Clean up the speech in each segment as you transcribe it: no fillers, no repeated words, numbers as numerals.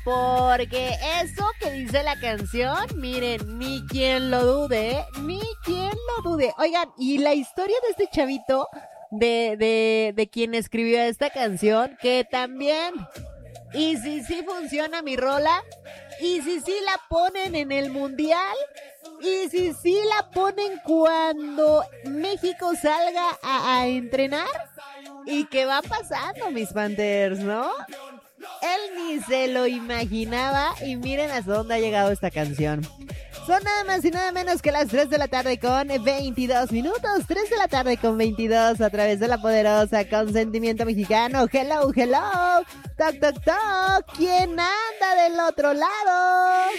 Porque eso que dice la canción, miren, ni quien lo dude, ni quien lo dude. Oigan, y la historia de este chavito, de quien escribió esta canción, que también, y si sí funciona mi rola, y si sí la ponen en el mundial, y si sí la ponen cuando México salga a entrenar, y qué va pasando, mis Panthers, ¿no? Él ni se lo imaginaba y miren hasta dónde ha llegado esta canción. Son nada más y nada menos que las 3 de la tarde con 22 minutos. 3 de la tarde con 22 a través de la poderosa Consentimiento Mexicano. Hello, hello. Toc, toc, toc. ¿Quién anda del otro lado?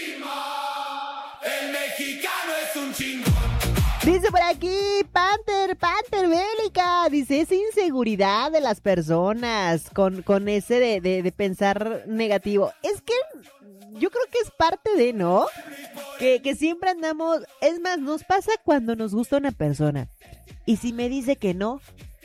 El mexicano es un chingón. Dice por aquí, Panther Bélica, dice, esa inseguridad de las personas con ese de pensar negativo. Es que yo creo que es parte de, ¿no? Que siempre andamos, es más, nos pasa cuando nos gusta una persona. Y si me dice que no,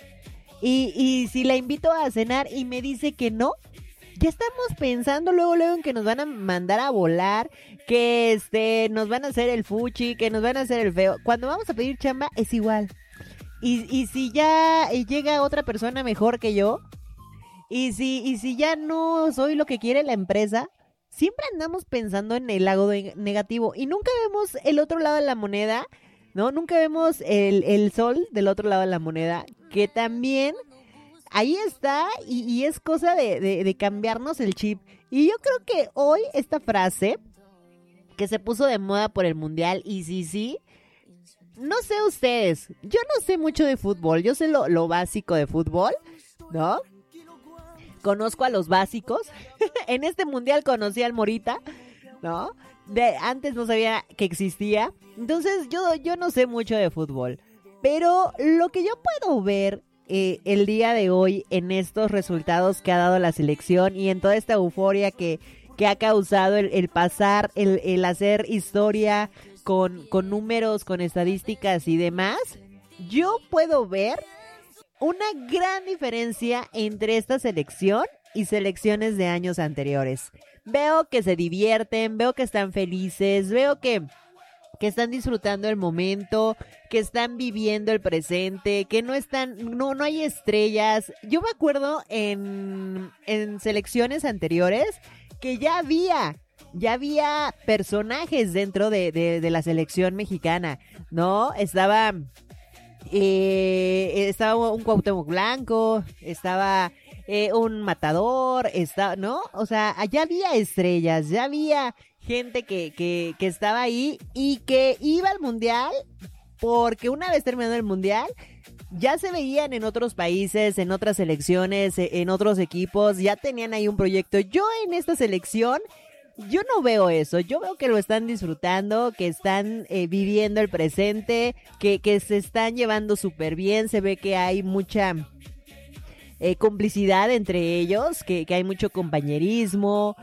y si la invito a cenar y me dice que no, ya estamos pensando luego en que nos van a mandar a volar, que nos van a hacer el fuchi, que nos van a hacer el feo. Cuando vamos a pedir chamba es igual. Y si ya llega otra persona mejor que yo, y si ya no soy lo que quiere la empresa, siempre andamos pensando en el lado negativo y nunca vemos el otro lado de la moneda, ¿no? Nunca vemos el sol del otro lado de la moneda, que también ahí está y es cosa de cambiarnos el chip. Y yo creo que hoy esta frase que se puso de moda por el mundial, y sí, no sé ustedes, yo no sé mucho de fútbol, yo sé lo básico de fútbol, ¿no? Conozco a los básicos. En este mundial conocí al Morita, ¿no? Antes no sabía que existía. Entonces yo no sé mucho de fútbol. Pero lo que yo puedo ver el día de hoy en estos resultados que ha dado la selección y en toda esta euforia que ha causado el pasar, el hacer historia con números, con estadísticas y demás, yo puedo ver una gran diferencia entre esta selección y selecciones de años anteriores. Veo que se divierten, veo que están felices, veo que están disfrutando el momento, que están viviendo el presente, que no hay estrellas. Yo me acuerdo en selecciones anteriores que ya había personajes dentro de la selección mexicana, ¿no? Estaba un Cuauhtémoc Blanco, estaba un Matador, ¿no? O sea, ya había estrellas, ya había gente que estaba ahí y que iba al mundial, porque una vez terminado el mundial ya se veían en otros países, en otras selecciones, en otros equipos, ya tenían ahí un proyecto. Yo en esta selección, yo no veo eso, yo veo que lo están disfrutando, que están viviendo el presente, que se están llevando súper bien, se ve que hay mucha complicidad entre ellos, que hay mucho compañerismo,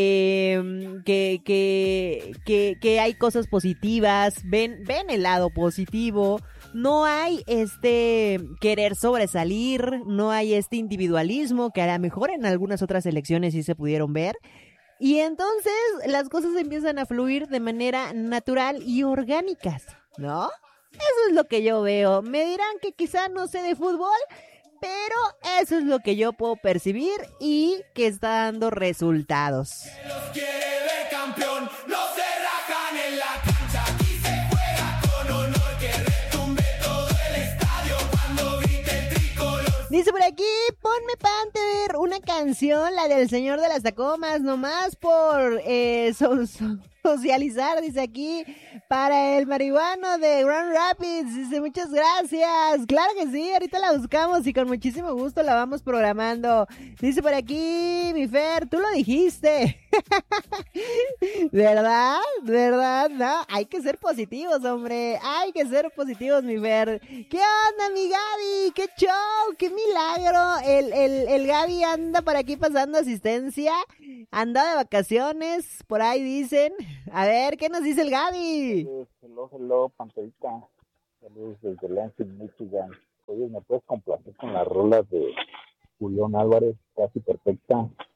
que hay cosas positivas, ven el lado positivo, no hay querer sobresalir, no hay este individualismo que a lo mejor en algunas otras elecciones sí se pudieron ver. Y entonces las cosas empiezan a fluir de manera natural y orgánicas, ¿no? Eso es lo que yo veo. Me dirán que quizá no sé de fútbol, pero eso es lo que yo puedo percibir y que está dando resultados. Los quiere ver campeón, no se rajan en la cancha. Aquí se juega con honor, que retumbe todo el estadio cuando grite el tricolor. Dice por aquí, ponme Panther, una canción, la del Señor de las Tacomas, nomás por socializar, dice aquí, para el marihuano de Grand Rapids. Dice, muchas gracias. Claro que sí, ahorita la buscamos y con muchísimo gusto la vamos programando. Dice por aquí, mi Fer, tú lo dijiste. ¿Verdad? No, hay que ser positivos, hombre. Hay que ser positivos, mi Fer. ¿Qué onda, mi Gaby? ¡Qué show! ¡Qué milagro! El Gaby anda por aquí pasando asistencia. Anda de vacaciones, por ahí dicen. A ver, ¿qué nos dice el Gaby? Hello, Panterita. Saludos desde Lansing, Michigan. Oye, ¿me puedes complacer con las rolas de Julián Álvarez, Casi Perfecta?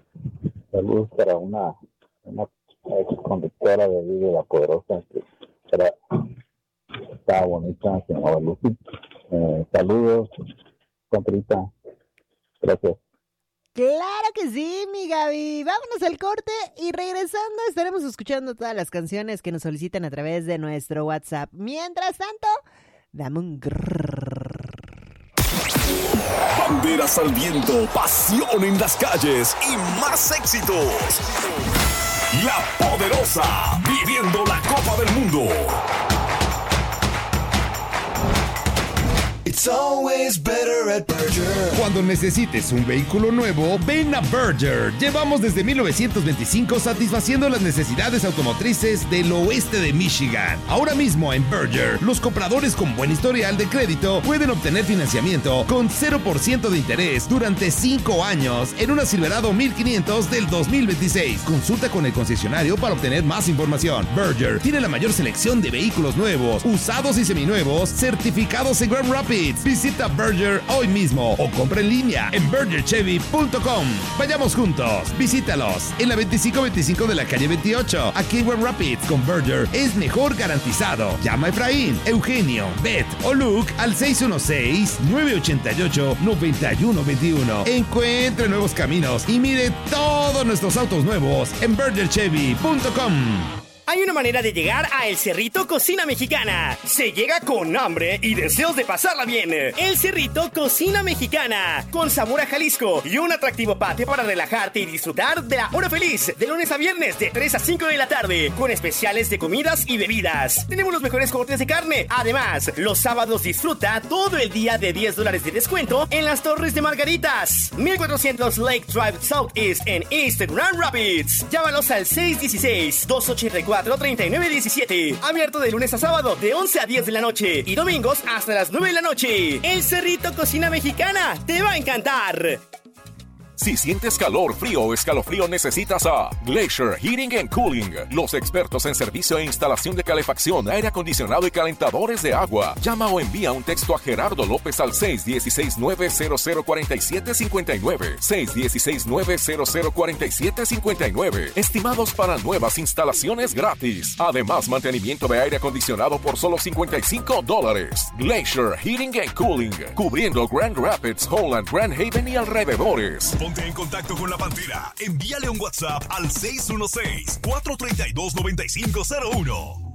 Saludos para una ex conductora de ahí de La Poderosa, que estaba bonita, se llamaba Lucy. Saludos, Contrita. Gracias. Claro que sí, mi Gaby. Vámonos al corte y regresando estaremos escuchando todas las canciones que nos solicitan a través de nuestro WhatsApp. Mientras tanto, dame un grrr. Banderas al viento, pasión en las calles y más éxitos. La Poderosa, viviendo la Copa del Mundo. It's always better at Berger. Cuando necesites un vehículo nuevo, ven a Berger. Llevamos desde 1925 satisfaciendo las necesidades automotrices del oeste de Michigan. Ahora mismo en Berger, los compradores con buen historial de crédito pueden obtener financiamiento con 0% de interés durante 5 años en una Silverado 1500 del 2026. Consulta con el concesionario para obtener más información. Berger tiene la mayor selección de vehículos nuevos, usados y seminuevos, certificados en Grand Rapids. Visita Berger hoy mismo o compra en línea en bergerchevy.com. Vayamos juntos, visítalos en la 2525 de la calle 28, aquí en Grand Rapids. Con Berger es mejor garantizado. Llama a Efraín, Eugenio, Beth o Luke al 616-988-9121. Encuentre nuevos caminos y mire todos nuestros autos nuevos en bergerchevy.com. Hay una manera de llegar a El Cerrito Cocina Mexicana. Se llega con hambre y deseos de pasarla bien. El Cerrito Cocina Mexicana, con sabor a Jalisco y un atractivo patio para relajarte y disfrutar de la hora feliz. De lunes a viernes, de 3 a 5 de la tarde, con especiales de comidas y bebidas. Tenemos los mejores cortes de carne. Además, los sábados disfruta todo el día de $10 de descuento en las Torres de Margaritas. 1400 Lake Drive Southeast en East Grand Rapids. Llámalos al 616-284-3917. Abierto de lunes a sábado de 11 a 10 de la noche y domingos hasta las 9 de la noche. El Cerrito Cocina Mexicana te va a encantar. Si sientes calor, frío o escalofrío, necesitas a Glacier Heating and Cooling, los expertos en servicio e instalación de calefacción, aire acondicionado y calentadores de agua. Llama o envía un texto a Gerardo López al 616-900-4759, 616-900-4759. Estimados para nuevas instalaciones gratis. Además, mantenimiento de aire acondicionado por solo $55. Glacier Heating and Cooling, cubriendo Grand Rapids, Holland, Grand Haven y alrededores. Ponte en contacto con La Pantera. Envíale un WhatsApp al 616-432-9501.